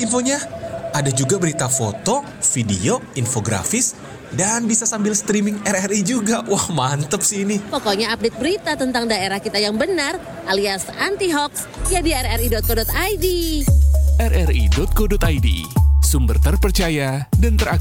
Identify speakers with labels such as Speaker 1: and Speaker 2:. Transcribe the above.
Speaker 1: infonya. Ada juga berita foto, video, infografis, dan bisa sambil streaming RRI juga. Wah, mantep sih ini.
Speaker 2: Pokoknya update berita tentang daerah kita yang benar alias anti-hoax ya di rri.co.id.
Speaker 3: rri.co.id, sumber terpercaya dan teraktual.